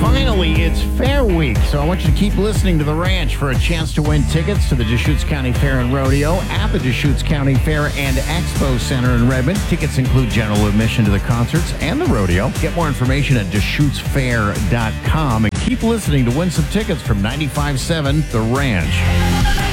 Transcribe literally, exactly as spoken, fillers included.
Finally, it's Fair Week, so I want you to keep listening to The Ranch for a chance to win tickets to the Deschutes County Fair and Rodeo at the Deschutes County Fair and Expo Center in Redmond. Tickets include general admission to the concerts and the rodeo. Get more information at Deschutes Fair dot com and keep listening to win some tickets from ninety-five point seven The Ranch.